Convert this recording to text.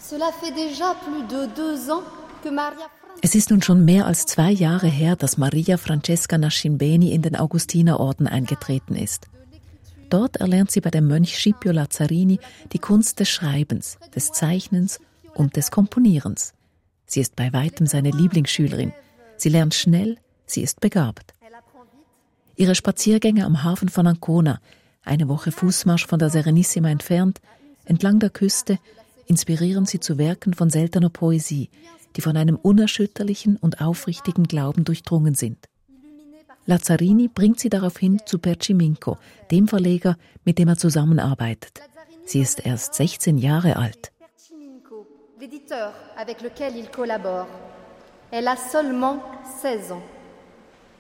Es ist nun schon mehr als 2 Jahre her, dass Maria Francesca Nascimbeni in den Augustinerorden eingetreten ist. Dort erlernt sie bei dem Mönch Scipio Lazzarini die Kunst des Schreibens, des Zeichnens und des Komponierens. Sie ist bei weitem seine Lieblingsschülerin. Sie lernt schnell, sie ist begabt. Ihre Spaziergänge am Hafen von Ancona, eine Woche Fußmarsch von der Serenissima entfernt, entlang der Küste, inspirieren sie zu Werken von seltener Poesie, die von einem unerschütterlichen und aufrichtigen Glauben durchdrungen sind. Lazzarini bringt sie daraufhin zu Perciminco, dem Verleger, mit dem er zusammenarbeitet. Sie ist erst 16 Jahre alt. L'éditeur avec lequel il collabore. Elle a seulement 16 ans.